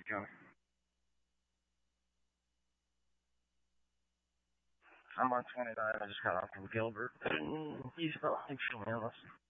Johnny. I'm on 29. I just got off from Gilbert. He's not like man. Listen.